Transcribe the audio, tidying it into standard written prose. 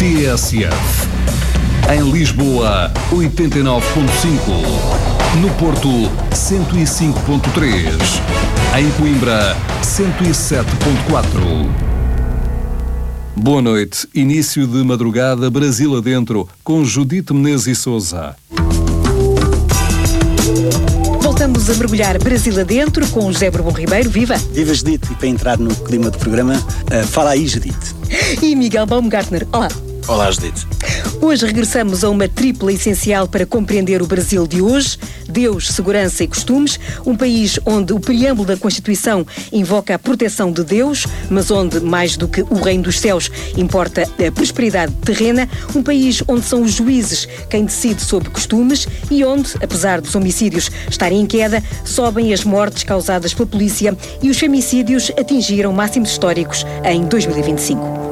TSF. Em Lisboa, 89.5. No Porto, 105.3. Em Coimbra, 107.4. Boa noite. Início de madrugada Brasil adentro, com Judite Menezes e Sousa. Voltamos a mergulhar Brasil adentro com José Bourbon Ribeiro. Viva! Viva, Judite. E para entrar no clima do programa, fala aí, Judite. E Miguel Baumgartner. Olá! Olá, Judite. Hoje regressamos a uma tripla essencial para compreender o Brasil de hoje: Deus, segurança e costumes. Um país onde o preâmbulo da Constituição invoca a proteção de Deus, mas onde, mais do que o reino dos céus, importa a prosperidade terrena. Um país onde são os juízes quem decide sobre costumes e onde, apesar dos homicídios estarem em queda, sobem as mortes causadas pela polícia e os femicídios atingiram máximos históricos em 2025.